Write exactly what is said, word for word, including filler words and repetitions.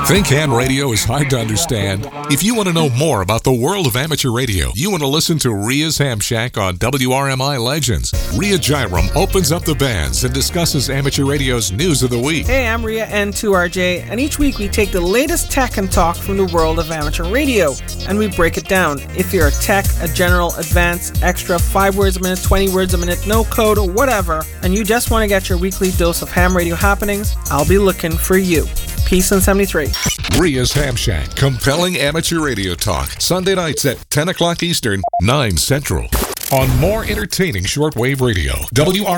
Think ham radio is hard to understand? If you want to know more about the world of amateur radio, you want to listen to Ria's Ham Shack on W R M I Legends. Ria Jairam opens up the bands and discusses amateur radio's news of the week. Hey, I'm Ria N two R J, and each week we take the latest tech and talk from the world of amateur radio, and we break it down. If you're a tech, a general, advanced, extra, five words a minute, twenty words a minute, no code, or whatever, and you just want to get your weekly dose of ham radio happenings, I'll be looking for you. Peace in seventy-three. Ria's Ham Shack, compelling amateur radio talk. Sunday nights at ten o'clock Eastern, nine Central. On more entertaining shortwave radio, W R